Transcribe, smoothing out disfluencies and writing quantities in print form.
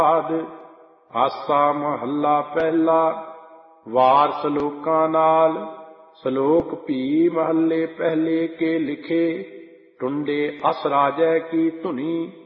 ਆਸਾ ਮਹੱਲਾ ਪਹਿਲਾ। ਵਾਰ ਸਲੋਕਾਂ ਨਾਲ। ਸਲੋਕ ਭੀ ਮਹੱਲੇ ਪਹਿਲੇ ਕੇ ਲਿਖੇ। ਟੁੰਡੇ ਅਸ ਰਾਜੈ ਕੀ ਧੁਨੀ।